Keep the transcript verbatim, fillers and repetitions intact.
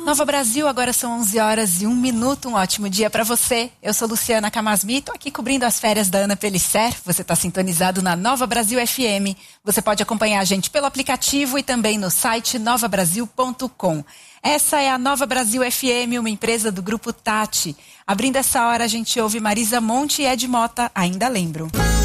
Nova Brasil, agora são onze horas e um minuto, um ótimo dia para você. Eu sou Luciana Camasmi, tô aqui cobrindo as férias da Ana Pelisser. Você está sintonizado na Nova Brasil F M. Você pode acompanhar a gente pelo aplicativo e também no site nova brasil ponto com. Essa é a Nova Brasil F M, uma empresa do Grupo Tati. Abrindo essa hora, a gente ouve Marisa Monte e Ed Mota, Ainda Lembro.